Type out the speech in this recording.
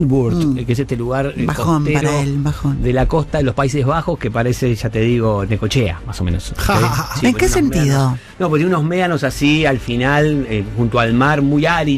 que es este lugar bajón costero para él, bajón. de la costa de los Países Bajos, que parece, ya te digo, Necochea, más o menos. ¿En qué sentido? No, porque tiene unos médanos así al final, junto al mar, muy áridos.